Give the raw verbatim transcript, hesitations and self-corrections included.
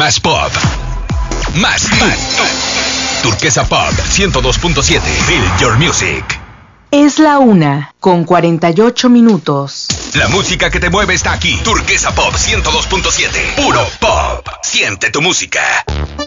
Más pop. Más hit. Turquesa Pop ciento dos punto siete. Feel your music. Es la una, con cuarenta y ocho minutos. La música que te mueve está aquí. Turquesa Pop ciento dos punto siete. Puro pop. Siente tu música.